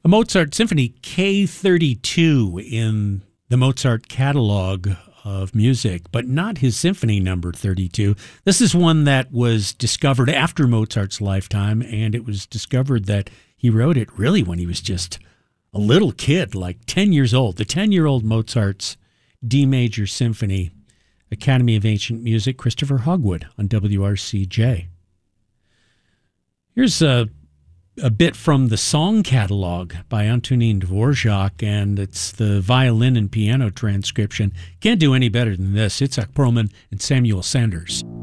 A Mozart Symphony K32 in the Mozart catalog of music, but not his symphony number 32. This is one that was discovered after Mozart's lifetime, and it was discovered that he wrote it really when he was just a little kid, like 10 years old. The 10-year-old Mozart's D Major Symphony, Academy of Ancient Music, Christopher Hogwood on WRCJ. Here's a bit from the song catalog by Antonin Dvorak, and it's the violin and piano transcription. Can't do any better than this. Itzhak Perlman and Samuel Sanders.